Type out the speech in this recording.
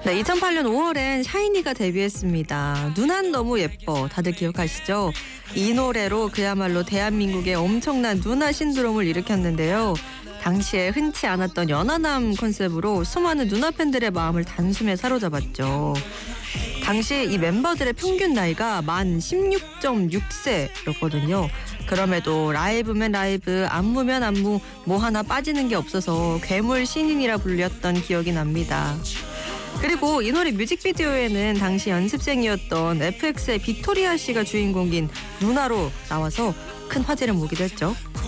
네, 2008년 5월엔 샤이니가 데뷔했습니다. 누난 너무 예뻐. 다들 기억하시죠? 이 노래로 그야말로 대한민국의 엄청난 누나 신드롬을 일으켰는데요. 당시에 흔치 않았던 연하남 컨셉으로 수많은 누나 팬들의 마음을 단숨에 사로잡았죠. 당시 이 멤버들의 평균 나이가 만 16.6세였거든요. 그럼에도 라이브면 라이브, 안무면 안무, 뭐 하나 빠지는 게 없어서 괴물 신인이라 불렸던 기억이 납니다. 그리고 이 노래 뮤직비디오에는 당시 연습생이었던 FX의 빅토리아 씨가 주인공인 누나로 나와서 큰 화제를 모기도 했죠.